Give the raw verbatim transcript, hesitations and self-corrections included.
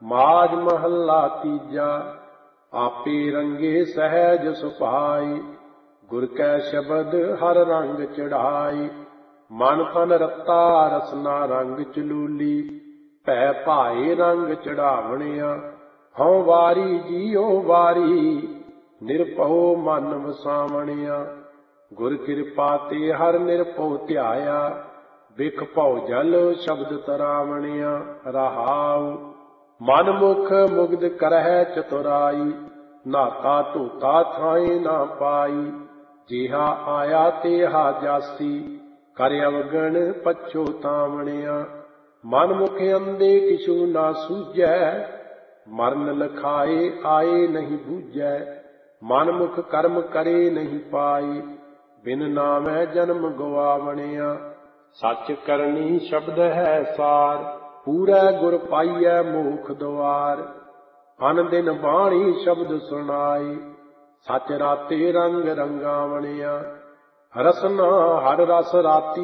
ਮਾਝ ਮਹੱਲਾ ਤੀਜਾ। ਆਪੇ ਰੰਗੇ ਸਹਿਜ ਸੁਭਾਈ, ਗੁਰ ਕੈ ਸ਼ਬਦ ਹਰ ਰੰਗ ਚੜਾਈ। ਮਨ ਤਨ ਰਤਾ ਰਸਨਾ ਰੰਗ ਚਲੂਲੀ, ਭੈ ਭਾਏ ਰੰਗ ਚੜਾਵਣਿਆ। ਹਉ ਵਾਰੀ ਜੀਉ ਵਾਰੀ, ਨਿਰਭਉ ਮਨ ਵਸਾਵਣਿਆ। ਗੁਰ ਕਿਰਪਾ ਤੇ ਹਰ ਨਿਰਭਉ ਧਿਆਇਆ, ਬਿਖ ਭਉ ਜਲ ਸ਼ਬਦ ਤਰਾਵਣਿਆ। ਰਹਾਉ ਮਨ ਮੁਖ ਮੁਗਧ ਕਰਹਿ ਚਤੁਰਾਈ, ਨਾਤਾ ਧੋਤਾ ਥਾਏ ਨਾ ਪਾਈ। ਜਿਹਾ ਆਇਆ ਤੇਹਾ ਜਾਸੀ, ਕਰ ਅਵਗਣ ਪਛੋਤਾਵਣਿਆ। ਮਨ ਮੁਖ ਅੰਧੇ ਕਿਛੂ ਨਾ ਸੂਝੈ, ਮਰਨ ਲਖਾਏ ਆਏ ਨਹੀਂ ਬੂਝੈ। ਮਨ ਮੁਖ ਕਰਮ ਕਰੇ ਨਹੀਂ ਪਾਈ, ਬਿਨ ਨਾਮੈ ਜਨਮ ਗਵਾਵਣਿਆ। ਸੱਚ ਕਰਨੀ ਸ਼ਬਦ ਹੈ ਸਾਰ, ਪੂਰੈ ਗੁਰ ਪਾਈਐ ਮੋਖ ਦੁਆਰ। ਅਨ ਦਿਨ ਬਾਣੀ ਸ਼ਬਦ ਸੁਣਾਈ, ਸੱਚ ਰਾਤੇ ਰੰਗ ਰੰਗਾਵਣਿਆ। ਰਸਨਾ ਹਰ ਰਸ ਰਾਤੀ